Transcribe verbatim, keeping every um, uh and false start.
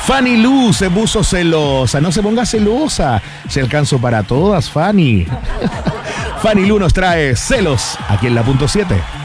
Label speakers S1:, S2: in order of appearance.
S1: Fanny Lu se puso celosa. No se ponga celosa. Se alcanzó para todas, Fanny. Fanny Lu nos trae celos aquí en la punto siete.